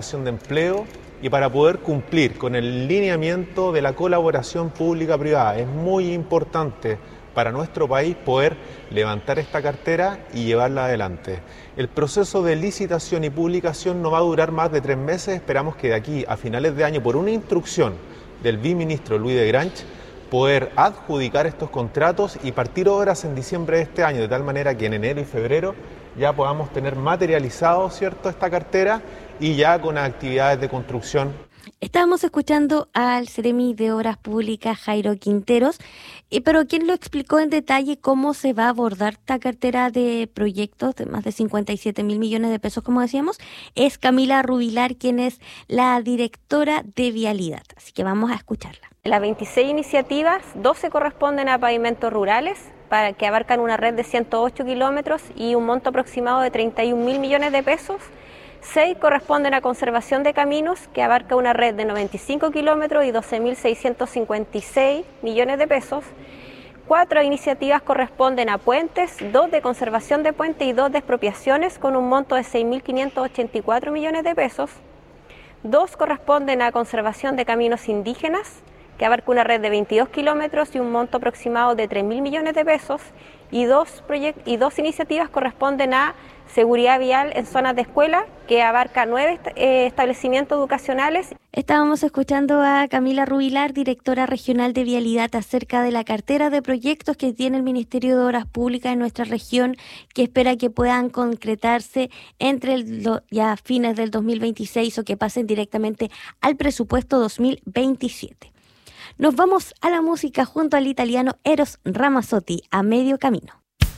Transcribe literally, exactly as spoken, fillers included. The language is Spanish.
generación de empleo y para poder cumplir con el lineamiento de la colaboración pública-privada. Es muy importante para nuestro país poder levantar esta cartera y llevarla adelante. El proceso de licitación y publicación no va a durar más de tres meses. Esperamos que de aquí a finales de año, por una instrucción del viceministro Luis de Granch, poder adjudicar estos contratos y partir obras en diciembre de este año, de tal manera que en enero y febrero ya podamos tener materializado, ¿cierto?, esta cartera y ya con actividades de construcción. Estábamos escuchando al Seremi de Obras Públicas, Jairo Quinteros, eh, pero quien lo explicó en detalle cómo se va a abordar esta cartera de proyectos de más de cincuenta y siete mil millones de pesos, como decíamos, es Camila Rubilar, quien es la directora de Vialidad. Así que vamos a escucharla. Las veintiséis iniciativas, doce corresponden a pavimentos rurales, para que abarcan una red de ciento ocho kilómetros y un monto aproximado de treinta y un mil millones de pesos. seis corresponden a conservación de caminos, que abarca una red de noventa y cinco kilómetros y doce mil seiscientos cincuenta y seis millones de pesos. cuatro iniciativas corresponden a puentes, dos de conservación de puentes y dos de expropiaciones, con un monto de seis mil quinientos ochenta y cuatro millones de pesos. dos corresponden a conservación de caminos indígenas, que abarca una red de veintidós kilómetros y un monto aproximado de tres mil millones de pesos, y dos, proyect- y dos iniciativas corresponden a seguridad vial en zonas de escuela, que abarca nueve est- eh, establecimientos educacionales. Estábamos escuchando a Camila Rubilar, directora regional de Vialidad, acerca de la cartera de proyectos que tiene el Ministerio de Obras Públicas en nuestra región, que espera que puedan concretarse entre el, lo, ya fines del dos mil veintiséis o que pasen directamente al presupuesto dos mil veintisiete. Nos vamos a la música junto al italiano Eros Ramazzotti, A Medio Camino.